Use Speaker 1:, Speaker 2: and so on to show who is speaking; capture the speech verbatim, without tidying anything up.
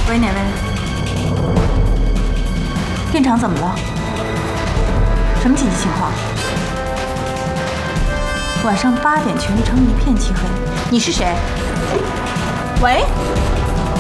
Speaker 1: 喂，哪位？电厂怎么了？什么紧急情况？晚上八点，全城一片漆黑。你是谁？喂？